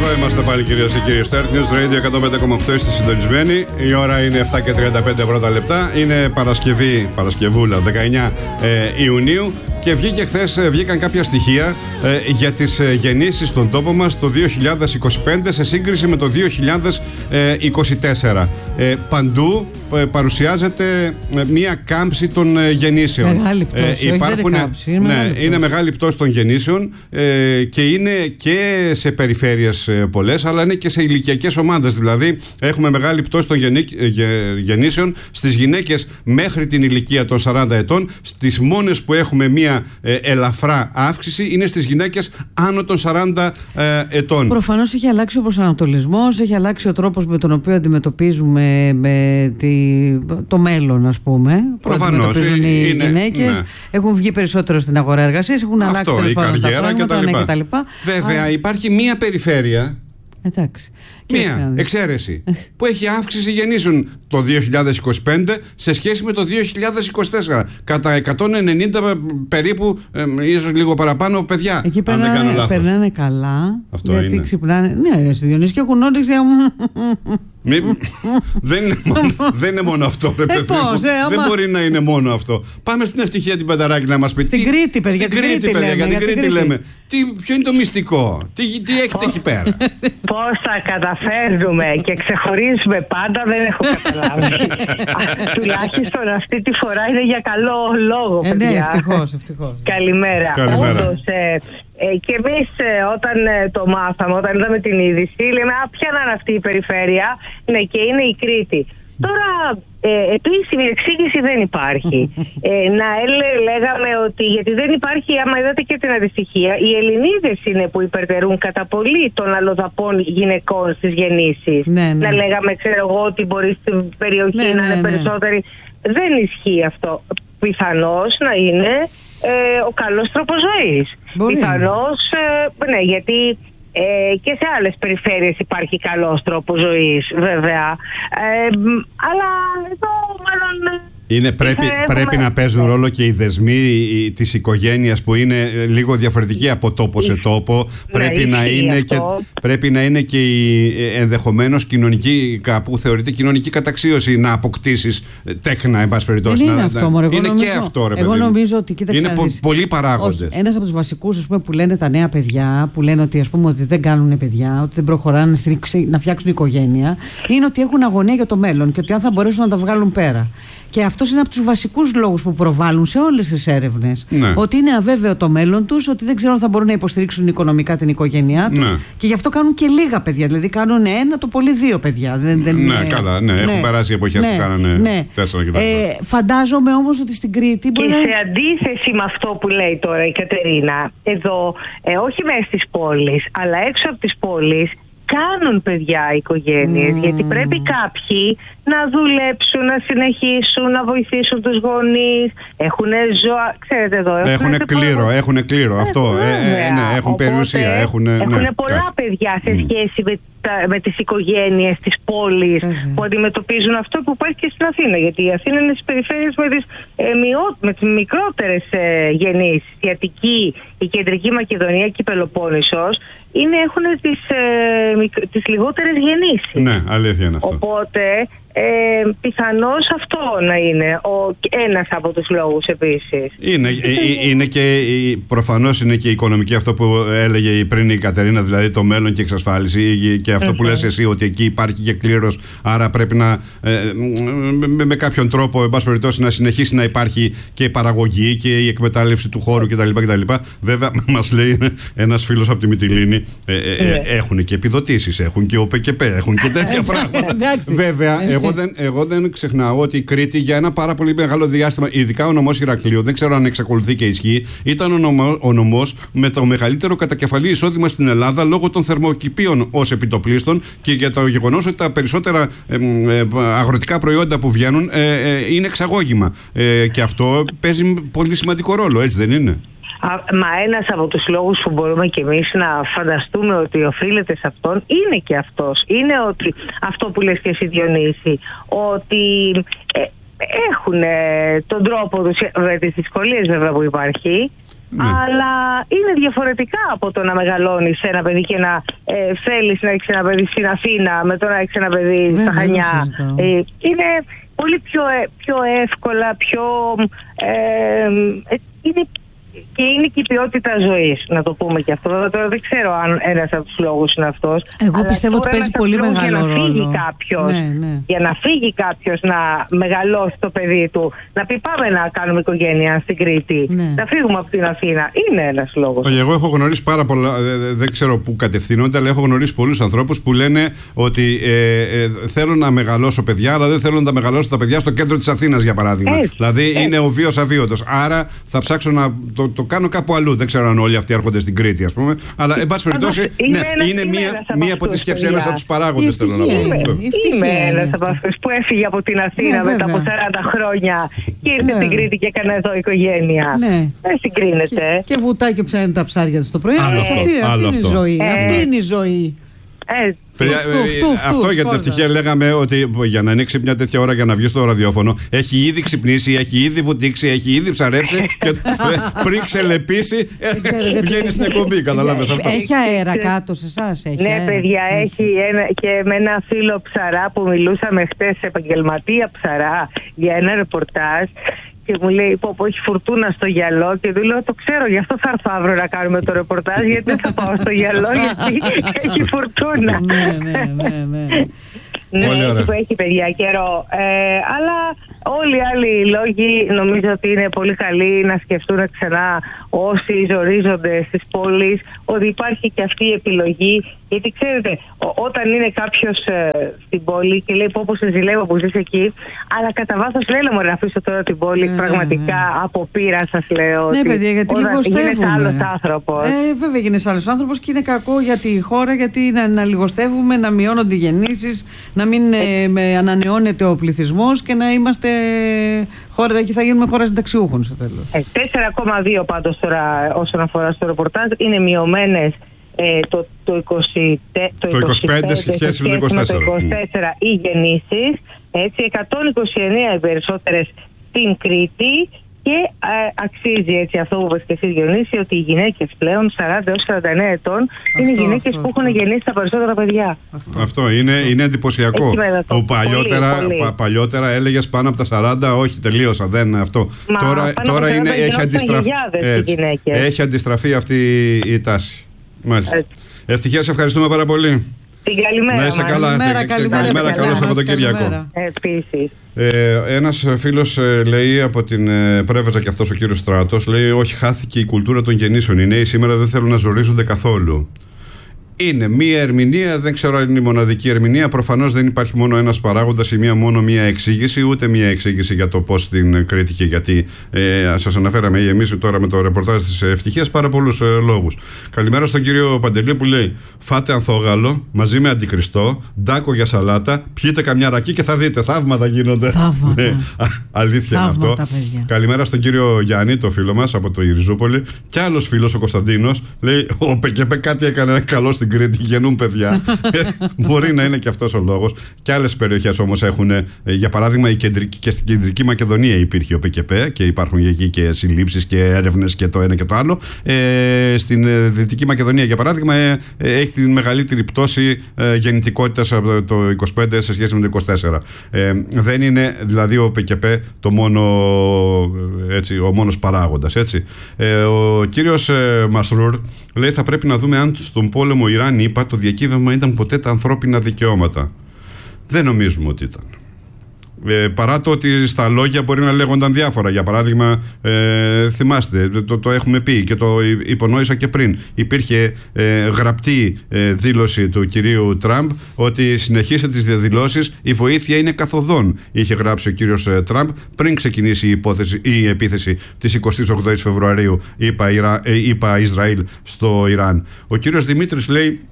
Εδώ είμαστε πάλι, κυρίες και κύριοι. Start News Radio 105,8 είστε συντονισμένοι. Η ώρα είναι 7 και 35 πρώτα λεπτά. Είναι Παρασκευούλα, 19 Ιουνίου. Και βγήκαν κάποια στοιχεία για τις γεννήσεις στον τόπο μας το 2025 σε σύγκριση με το 2024. Παντού παρουσιάζεται μία κάμψη των γεννήσεων. Μεγάλη πτώση, είναι μεγάλη πτώση των γεννήσεων και είναι και σε περιφέρειες πολλές, αλλά είναι και σε ηλικιακές ομάδες. Δηλαδή έχουμε μεγάλη πτώση των γεννήσεων στις γυναίκες μέχρι την ηλικία των 40 ετών. Στις μόνες που έχουμε μία ελαφρά αύξηση είναι στις γυναίκες άνω των 40 ετών. Προφανώς έχει αλλάξει ο προσανατολισμός, έχει αλλάξει ο τρόπος με τον οποίο αντιμετωπίζουμε το μέλλον, ας πούμε. Προφανώς. Αντιμετωπίζουν οι γυναίκες, ναι. Έχουν βγει περισσότερο στην αγορά εργασίας, έχουν αλλάξει η καριέρα κτλ. Βέβαια, υπάρχει μία περιφέρεια. Εντάξει. Μία εξαίρεση που έχει αύξηση γεννήσεων το 2025 σε σχέση με το 2024 κατά 190 περίπου, ίσως λίγο παραπάνω παιδιά. Εκεί περνάνε καλά. Αυτό γιατί είναι. Ξυπνάνε. Ναι, στη Διονύση και έχουν όρεξη. Δεν είναι μόνο αυτό, ρε παιδί. Δεν μπορεί να είναι μόνο αυτό. Πάμε στην Ευτυχία την Πεταράκη να μας πει. Στην Κρήτη, παιδιά. Για την Κρήτη λέμε. Ποιο είναι το μυστικό, τι έχετε εκεί πέρα? Πώς θα καταφέρνουμε και ξεχωρίζουμε πάντα, δεν έχω καταλάβει. Τουλάχιστον αυτή τη φορά είναι για καλό λόγο, παιδιά. Ναι, ευτυχώς. Καλημέρα. Όντως, και εμείς όταν το μάθαμε, όταν είδαμε την είδηση, λέμε ποια να είναι αυτή η περιφέρεια? Ναι, και είναι η Κρήτη. Τώρα, επίσημη εξήγηση δεν υπάρχει. Λέγαμε ότι, γιατί δεν υπάρχει, άμα είδατε και την αντιστοιχεία, οι Ελληνίδες είναι που υπερτερούν κατά πολύ των αλλοδαπών γυναικών στις γεννήσεις. Ναι. Να λέγαμε, ξέρω εγώ, ότι μπορεί στην περιοχή να είναι περισσότεροι. Δεν ισχύει αυτό. Πιθανώς να είναι ο καλός τρόπος ζωής. Πιθανώς, ναι, γιατί και σε άλλες περιφέρειες υπάρχει καλός τρόπος ζωής, βέβαια. Αλλά εδώ μάλλον... Πρέπει να παίζουν ρόλο και οι δεσμοί της οικογένειας που είναι λίγο διαφορετικοί από τόπο σε τόπο. Πρέπει να είναι και η ενδεχομένως κοινωνική, κάπου θεωρείται κοινωνική καταξίωση να αποκτήσεις τέκνα, εν πάση περιπτώσει. Είναι αυτό, μωρέ. Είναι και αυτό, ρε παιδί. Εγώ νομίζω ότι, κοίταξε, είναι πολλοί παράγοντες. Ένας από τους βασικούς, ας πούμε, που λένε τα νέα παιδιά, που λένε ότι, ας πούμε, ότι δεν κάνουν παιδιά, ότι δεν προχωράνε να φτιάξουν οικογένεια, είναι ότι έχουν αγωνία για το μέλλον και ότι αν θα μπορέσουν να τα βγάλουν πέρα. Και αυτός είναι από τους βασικούς λόγους που προβάλλουν σε όλες τις έρευνες. Ναι. Ότι είναι αβέβαιο το μέλλον τους, ότι δεν ξέρουν αν θα μπορούν να υποστηρίξουν οικονομικά την οικογένειά τους. Ναι. Και γι' αυτό κάνουν και λίγα παιδιά. Δηλαδή κάνουν ένα, το πολύ 2 παιδιά. Καλά, ναι. Έχουν περάσει εποχές που κάνανε 4 κτλ. Φαντάζομαι όμως ότι στην Κρήτη. Και σε αντίθεση με αυτό που λέει τώρα η Κατερίνα, εδώ, όχι μέσα στις πόλεις, αλλά έξω από τις πόλεις, κάνουν παιδιά οικογένειες, γιατί πρέπει κάποιοι να δουλέψουν, να συνεχίσουν, να βοηθήσουν τους γονείς, έχουν ζώα, ξέρετε εδώ. Έχουν κλήρο, αυτό, έχουν περιουσία, έχουν πολλά παιδιά σε σχέση με τις οικογένειες της πόλης που αντιμετωπίζουν αυτό που υπάρχει και στην Αθήνα, γιατί η Αθήνα είναι στις περιφέρειες με τις μικρότερες γεννήσεις. Η Αττική, η Κεντρική Μακεδονία και η Πελοπόννησος έχουν τις λιγότερες γεννήσεις. Ναι, αλήθεια είναι αυτό. Οπότε πιθανώς αυτό να είναι ένας από τους λόγους επίσης. Είναι και προφανώς είναι και η οικονομική, αυτό που έλεγε πριν η Κατερίνα, δηλαδή το μέλλον και η εξασφάλιση, και αυτό που λες εσύ, ότι εκεί υπάρχει και κλήρος, άρα πρέπει να με κάποιον τρόπο, εν πάση περιπτώσει, να συνεχίσει να υπάρχει και η παραγωγή και η εκμετάλλευση του χώρου κτλ. Βέβαια, μας λέει ένας φίλος από τη Μυτιλήνη, έχουν και επιδοτήσεις, έχουν και ΟΠΕΚΕΠΕ, έχουν και τέτοια πράγματα. Βέβαια, εγώ δεν ξεχνάω ότι η Κρήτη για ένα πάρα πολύ μεγάλο διάστημα, ειδικά ο νομός Ηρακλείου, δεν ξέρω αν εξακολουθεί και ισχύει, ήταν ο νομός με το μεγαλύτερο κατακεφαλή εισόδημα στην Ελλάδα λόγω των θερμοκηπίων ως επιτοπλίστων και για το γεγονός ότι τα περισσότερα αγροτικά προϊόντα που βγαίνουν είναι εξαγώγημα. Και αυτό παίζει πολύ σημαντικό ρόλο, έτσι δεν είναι? Μα ένας από τους λόγους που μπορούμε και εμείς να φανταστούμε ότι οφείλεται σε αυτόν είναι και αυτός. Είναι ότι αυτό που λες και εσύ, Διονύση, ότι έχουν τον τρόπο τους, με τις δυσκολίες βέβαια που υπάρχει, Αλλά είναι διαφορετικά από το να μεγαλώνεις ένα παιδί και να θέλεις να έχεις ένα παιδί στην Αθήνα με το να έχεις ένα παιδί στα Χανιά. Είναι πολύ πιο εύκολα, είναι και η ποιότητα ζωής, να το πούμε και αυτό. Τώρα δεν ξέρω αν ένας από τους λόγους είναι αυτός. Εγώ πιστεύω ότι παίζει πολύ μεγάλο ρόλο. Για να φύγει κάποιος να μεγαλώσει το παιδί του, να πει πάμε να κάνουμε οικογένεια στην Κρήτη, να φύγουμε από την Αθήνα, είναι ένας λόγος. Εγώ έχω γνωρίσει πάρα πολλά, δεν ξέρω πού κατευθύνονται, αλλά έχω γνωρίσει πολλούς ανθρώπους που λένε ότι θέλω να μεγαλώσω παιδιά, αλλά δεν θέλω να τα μεγαλώσω τα παιδιά στο κέντρο της Αθήνας, για παράδειγμα. Δηλαδή είναι ο βίος αβίωτος. Άρα θα ψάξω να το κάνω κάπου αλλού. Δεν ξέρω αν όλοι αυτοί έρχονται στην Κρήτη, ας πούμε. Αλλά εν πάση περιπτώσει, είναι μία από τις σκέψεις, ένας από τους παράγοντες, θέλω να πω. Είμαι ένας από αυτούς που έφυγε από την Αθήνα μετά από 40 χρόνια και ήρθε στην Κρήτη και έκανε εδώ οικογένεια. Δεν συγκρίνεται. Και βουτάει και ψάχνει τα ψάρια του το πρωί. Αυτή είναι η ζωή. Αυτή είναι η ζωή. Αυτό για την ευτυχία λέγαμε ότι για να ανοίξει μια τέτοια ώρα για να βγει στο ραδιόφωνο έχει ήδη ξυπνήσει, έχει ήδη βουτήξει, έχει ήδη ψαρέψει και πριν ξελεπίσει βγαίνει στην εκπομπή. Καταλάβες αυτό. Έχει αέρα κάτω σε εσάς? Ναι, παιδιά, έχει και με ένα φίλο ψαρά που μιλούσαμε χτες, επαγγελματία ψαρά, για ένα ρεπορτάζ. Και μου λέει πω έχει φουρτούνα στο γυαλό και του λέω το ξέρω, γι' αυτό θα έρθω αύριο να κάνουμε το ρεπορτάζ, γιατί δεν θα πάω στο γυαλό γιατί έχει φουρτούνα. Ναι, έχει παιδιά καιρό. Αλλά όλοι οι άλλοι λόγοι νομίζω ότι είναι πολύ καλοί να σκεφτούν ξανά όσοι ζορίζονται στις πόλεις ότι υπάρχει και αυτή η επιλογή. Γιατί ξέρετε, όταν είναι κάποιος στην πόλη και λέει πω σε ζηλεύω που ζεις εκεί, αλλά κατά βάθος λένε μου να αφήσω τώρα την πόλη, πραγματικά από πείρα σας λέω. Ναι, παιδιά, γιατί λιγοστεύουμε. Γίνεσαι άλλος άνθρωπος. Βέβαια γίνεσαι άλλος άνθρωπος και είναι κακό για τη χώρα, γιατί να λιγοστεύουμε, να μειώνονται οι γεννήσεις, να μην ανανεώνεται ο πληθυσμός και να είμαστε χώρα, και θα γίνουμε χώρα συνταξιούχων στο τέλος. 4,2 πάντως τώρα όσον αφορά στο ρεπορτάζ είναι μειωμένες το 25 σε σχέση με το 24 οι γεννήσεις, έτσι, 129 οι περισσότερες στην Κρήτη. Και αξίζει έτσι αυτό που είπες και εσείς, Διονύση, ότι οι γυναίκες πλέον 40 έως 49 ετών είναι οι γυναίκες που έχουν γεννήσει τα περισσότερα παιδιά. Αυτό είναι εντυπωσιακό. Παλιότερα έλεγες πάνω από τα 40, όχι, τελείωσα, δεν αυτό. Τώρα έχει αντιστραφεί αυτή η τάση. Μάλιστα. Ευτυχία, σε ευχαριστούμε πάρα πολύ. Την καλημέρα. Να είσαι καλά. Καλημέρα, καλό Σαββατοκύριακο. Επίσης. Ένας φίλος λέει από την Πρέβεζα, και αυτός ο κύριος Στράτος, λέει όχι, χάθηκε η κουλτούρα των γεννήσεων. Οι νέοι σήμερα δεν θέλουν να ζορίζονται καθόλου. Είναι μία ερμηνεία, δεν ξέρω αν είναι η μοναδική ερμηνεία. Προφανώς δεν υπάρχει μόνο ένας παράγοντας ή μόνο μία εξήγηση, ούτε μία εξήγηση για το πώς την Κρήτη και γιατί. Σας αναφέραμε εμείς τώρα με το ρεπορτάζ της Ευτυχίας πάρα πολλούς λόγους. Καλημέρα στον κύριο Παντελή που λέει: φάτε ανθόγαλο μαζί με αντικριστό, ντάκο για σαλάτα, πιείτε καμιά ρακή και θα δείτε. Θαύματα γίνονται. Θαύματα. Αλήθεια είναι αυτό. Παιδιά. Καλημέρα στον κύριο Γιάννη, το φίλο μας από το Ιριζούπολη. Κι άλλος φίλος, ο Κωνσταντίνος, λέει: ο ΠΚΠ κάτι έκανε καλό στην Κρήτη, γεννούν παιδιά. Μπορεί να είναι και αυτός ο λόγος. Και άλλες περιοχές όμως έχουν, για παράδειγμα, και στην Κεντρική Μακεδονία υπήρχε ο ΠΚΠ και υπάρχουν εκεί και συλλήψεις και έρευνες και το ένα και το άλλο. Στην Δυτική Μακεδονία, για παράδειγμα, έχει τη μεγαλύτερη πτώση γεννητικότητας από το 25 σε σχέση με το 24. Δεν είναι δηλαδή ο ΠΚΠ το μόνο, έτσι, ο μόνος παράγοντας. Έτσι. Ο κύριος Μασρούρ λέει: θα πρέπει να δούμε αν στον πόλεμο Ιράν-ΗΠΑ το διακύβευμα ήταν ποτέ τα ανθρώπινα δικαιώματα. Δεν νομίζουμε ότι ήταν. Παρά το ότι στα λόγια μπορεί να λέγονταν διάφορα. Για παράδειγμα, θυμάστε, το έχουμε πει και το υπονόησα και πριν. Υπήρχε γραπτή δήλωση του κυρίου Τραμπ ότι συνεχίστε τις διαδηλώσεις, η βοήθεια είναι καθοδόν. Είχε γράψει ο κύριος Τραμπ πριν ξεκινήσει η επίθεση της 28ης Φεβρουαρίου, είπα Ισραήλ στο Ιράν. Ο κύριος Δημήτρης λέει: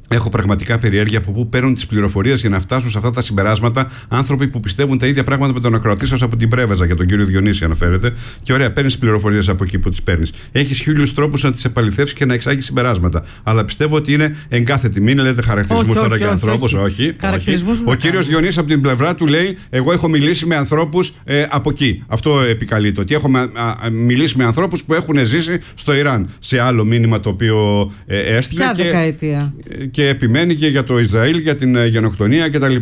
Έχω πραγματικά περιέργεια από πού παίρνουν τις πληροφορίες για να φτάσουν σε αυτά τα συμπεράσματα άνθρωποι που πιστεύουν τα ίδια πράγματα με τον ακροατή σας από την Πρέβεζα, για τον κύριο Διονύση αναφέρεται. Και ωραία, παίρνεις πληροφορίες από εκεί που τις παίρνεις. Έχεις 1000 τρόπους να τις επαληθεύσεις και να εξάγεις συμπεράσματα. Αλλά πιστεύω ότι είναι εγκάθετη. Μην λέτε χαρακτηρισμούς τώρα για ανθρώπους. Όχι. Ο κύριος Διονύσης από την πλευρά του λέει: εγώ έχω μιλήσει με ανθρώπους από εκεί. Αυτό επικαλείται. Ότι έχω μιλήσει με ανθρώπους που έχουν ζήσει στο Ιράν. Σε άλλο μήνυμα το οποίο έστειλε. Ποια δεκαετία? Και επιμένει και για το Ισραήλ, για την γενοκτονία κτλ.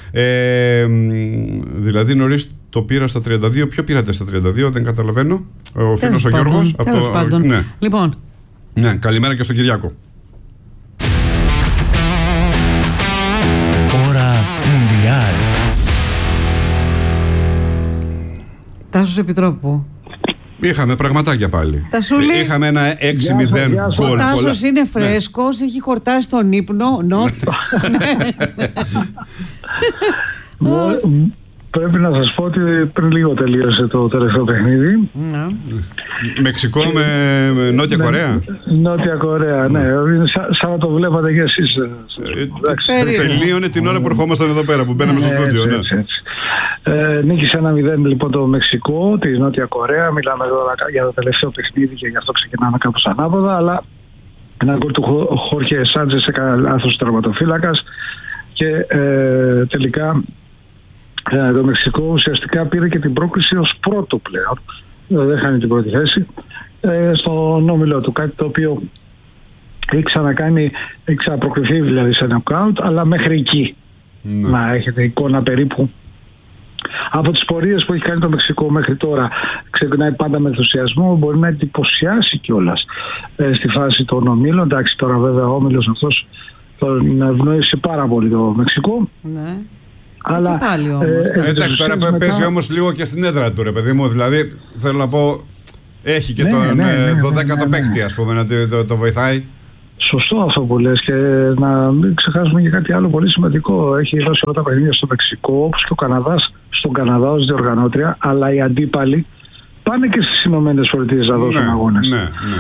Δηλαδή νωρίς το πήρα στα 32. Ποιο πήρατε στα 32, δεν καταλαβαίνω. Ο φίλος ο Γιώργος. Τέλος πάντων. Ναι. Λοιπόν. Ναι, καλημέρα και στον Κυριάκο. Ώρα Μουντιάλ. Τάσος Επιτρόπου. Είχαμε πραγματάκια πάλι. Είχαμε ένα 6-0 γκολ. Ο Τάσος είναι φρέσκος, έχει χορτάσει τον ύπνο. Πρέπει να σας πω ότι πριν λίγο τελείωσε το τελευταίο παιχνίδι. Μεξικό με Νότια Κορέα. Νότια Κορέα, ναι. Σαν να το βλέπατε και εσείς. Τελείωνε την ώρα που ερχόμασταν εδώ πέρα, που μπαίναμε στο στούντιο. Νίκησε 1-0 λοιπόν το Μεξικό, τη Νότια Κορέα. Μιλάμε εδώ για το τελευταίο παιχνίδι και γι' αυτό ξεκινάμε κάπως ανάποδα. Αλλά ένα γκολ του Χόρχε Σάντζες έκανε λάθος τερματοφύλακας και τελικά το Μεξικό ουσιαστικά πήρε και την πρόκληση ως πρώτο πλέον. Δεν χάνει την πρώτη θέση στον όμιλο του. Κάτι το οποίο έχει ξανακάνει, έχει ξαναπροκριθεί δηλαδή σε νοκάουτ, αλλά μέχρι εκεί. Να έχετε εικόνα περίπου από τις πορείες που έχει κάνει το Μεξικό μέχρι τώρα. Ξεκινάει πάντα με ενθουσιασμό, μπορεί να εντυπωσιάσει κιόλας στη φάση των ομίλων. Εντάξει, τώρα βέβαια ο όμιλος αυτός τον ευνοήσει πάρα πολύ το Μεξικό. Ναι. Αλλά πάλι όμως. Εντάξει, τώρα παίζει όμως λίγο και στην έδρα του, ρε παιδί μου. Δηλαδή, θέλω να πω, έχει και τον 12ο παίκτη, ας πούμε, να το βοηθάει. Σωστό αυτό που λες, και να μην ξεχάσουμε και κάτι άλλο πολύ σημαντικό. Έχει δώσει όλα τα παιχνίδια στο Μεξικό, όπως και ο Καναδάς στον Καναδά ως διοργανώτρια, αλλά οι αντίπαλοι πάνε και στις Ηνωμένες Πολιτείες να δώσουν αγώνες.